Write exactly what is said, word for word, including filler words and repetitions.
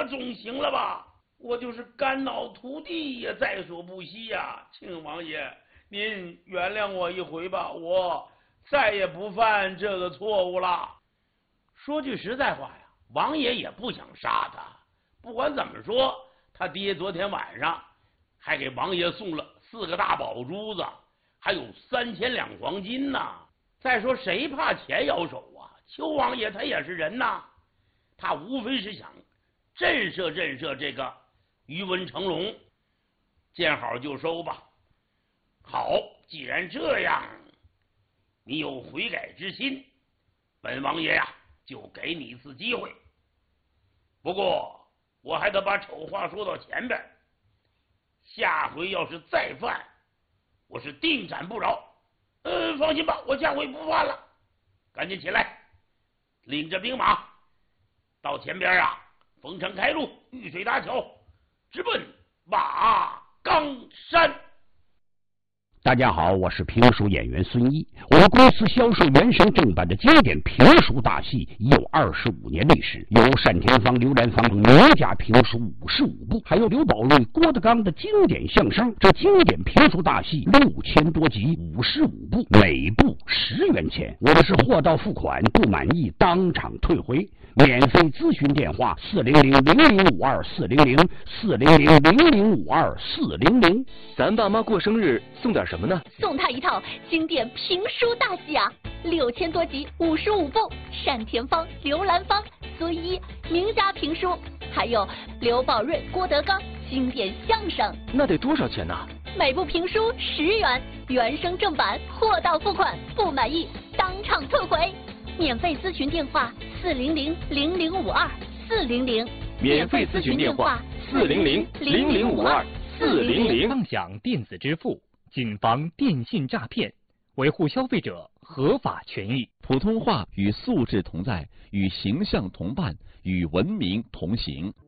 可总行了吧？我就是肝脑涂地也在所不惜呀、啊！庆王爷，您原谅我一回吧，我再也不犯这个错误了。说句实在话呀，王爷也不想杀他。不管怎么说，他爹昨天晚上还给王爷送了四个大宝珠子，还有三千两黄金呢。再说谁怕钱要手啊？邱王爷他也是人呐，他无非是想震慑震慑这个于文成龙，见好就收吧。好，既然这样，你有悔改之心，本王爷呀、啊、就给你一次机会。不过我还得把丑话说到前边，下回要是再犯，我是定斩不饶。呃，放心吧，我下回不犯了。赶紧起来，领着兵马到前边啊，逢城开路，遇水搭桥，直奔瓦岗山。 大家好，我是评书演员孙一。我们公司销售原声正版的经典评书大戏已有二十五年历史，有单田芳、刘兰芳等名家评书五十五部，还有刘宝瑞、郭德纲的经典相声。这经典评书大戏六千多集，五十五部，每部十元钱。我们是货到付款，不满意当场退回。免费咨询电话：四零零零零五二四零零四零零零零五二四零零。 咱爸妈过生日送点什么呢？ 送他一套经典评书大戏啊，六千多集，五十五部，单田芳、刘兰芳、孙一名家评书，还有刘宝瑞、郭德纲经典相声。 那得多少钱呢？ 每部评书十元，原声正版，货到付款，不满意当场退回。免费咨询电话：四零零零零五二四零零。 免费咨询电话：四零零零零五二四零零。 畅享电子支付，谨防电信诈骗，维护消费者合法权益。 普通话与素质同在，与形象同伴，与文明同行。